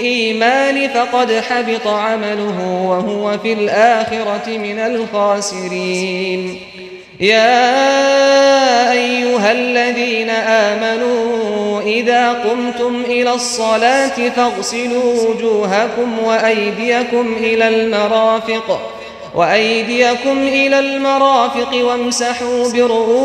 الإيمان فقد حبط عمله وهو في الآخرة من الخاسرين. يا أيها الذين آمنوا إذا قمتم إلى الصلاة فاغسلوا وجوهكم وأيديكم إلى المرافق وامسحوا برؤوسكم